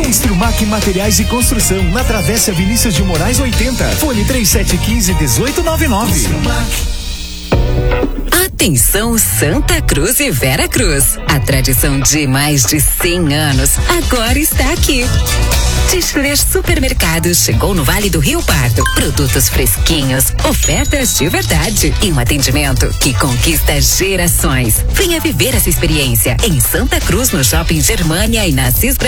Estrumac Materiais de Construção, na Travessa Vinícius de Moraes 80. Fone 3715-1899. Atenção Santa Cruz e Vera Cruz. A tradição de mais de 100 anos agora está aqui. Tischler Supermercados chegou no Vale do Rio Pardo. Produtos fresquinhos, ofertas de verdade e um atendimento que conquista gerações. Venha viver essa experiência em Santa Cruz, no Shopping Germânia e na Cis Brasil.